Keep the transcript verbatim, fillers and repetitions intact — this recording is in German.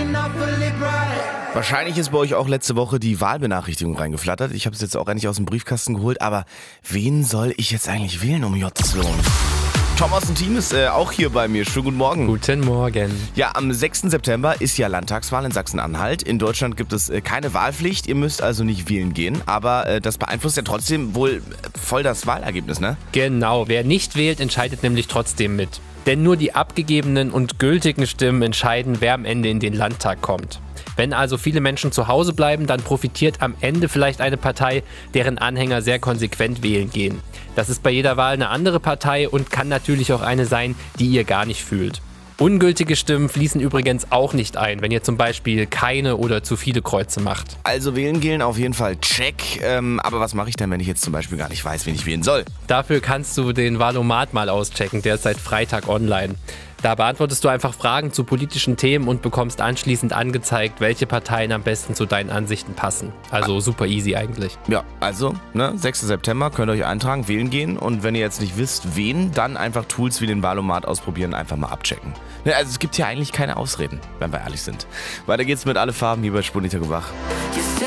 Wahrscheinlich ist bei euch auch letzte Woche die Wahlbenachrichtigung reingeflattert. Ich habe es jetzt auch endlich aus dem Briefkasten geholt. Aber wen soll ich jetzt eigentlich wählen, um Gottes Willen? Tom aus dem Team ist äh, auch hier bei mir. Schönen guten Morgen. Guten Morgen. Ja, am sechsten September ist ja Landtagswahl in Sachsen-Anhalt. In Deutschland gibt es äh, keine Wahlpflicht. Ihr müsst also nicht wählen gehen. Aber äh, das beeinflusst ja trotzdem wohl voll das Wahlergebnis, ne? Genau, wer nicht wählt, entscheidet nämlich trotzdem mit. Denn nur die abgegebenen und gültigen Stimmen entscheiden, wer am Ende in den Landtag kommt. Wenn also viele Menschen zu Hause bleiben, dann profitiert am Ende vielleicht eine Partei, deren Anhänger sehr konsequent wählen gehen. Das ist bei jeder Wahl eine andere Partei und kann natürlich auch eine sein, die ihr gar nicht fühlt. Ungültige Stimmen fließen übrigens auch nicht ein, wenn ihr zum Beispiel keine oder zu viele Kreuze macht. Also wählen gehen auf jeden Fall check. Ähm, aber was mache ich denn, wenn ich jetzt zum Beispiel gar nicht weiß, wen ich wählen soll? Dafür kannst du den Wahlomat mal auschecken, der ist seit Freitag online. Da beantwortest du einfach Fragen zu politischen Themen und bekommst anschließend angezeigt, welche Parteien am besten zu deinen Ansichten passen. Also super easy eigentlich. Ja, also, ne, sechsten September könnt ihr euch eintragen, wählen gehen. Und wenn ihr jetzt nicht wisst, wen, dann einfach Tools wie den Wahlomat ausprobieren, einfach mal abchecken. Ne, also es gibt hier eigentlich keine Ausreden, wenn wir ehrlich sind. Weiter geht's mit Alle Farben hier bei Spur Wach.